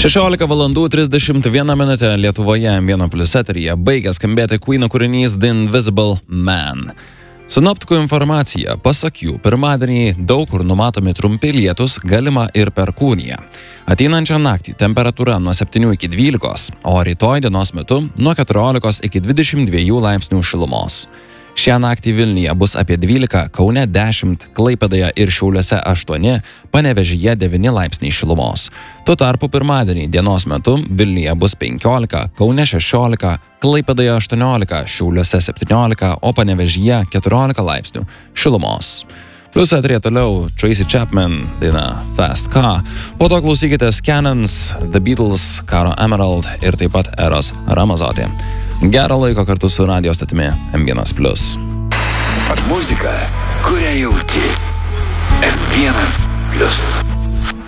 16 valandų 31 minutė Lietuvoje M1+ eteryje baigia skambėti Queen'o kūrinys The Invisible Man. Sinoptikų informacija, pasak jų, pirmadienį daug kur numatomi trumpi lietus, galima ir perkūnija. Ateinančią naktį temperatūra nuo 7 iki 12, o rytoj dienos metu nuo 14 iki 22 laipsnių šilumos. Šią naktį Vilniuje bus apie 12, Kaune 10, Klaipėdoje ir Šiauliuose 8, Panevėžyje 9 laipsniai šilumos. Tuo tarpu pirmadienį dienos metu Vilniuje bus 15, Kaune 16, Klaipėdoje 18, Šiauliuose 17, o Panevėžyje 14 laipsnių šilumos. Plius eteryje toliau Tracy Chapman daina Fast Car. Po to klausykitės Cannons, The Beatles, Caro Emerald ir taip pat Eros Ramazzotti. Gerą laiko kartu su radio statimi M1+. Muzika, kurią jauti M1+.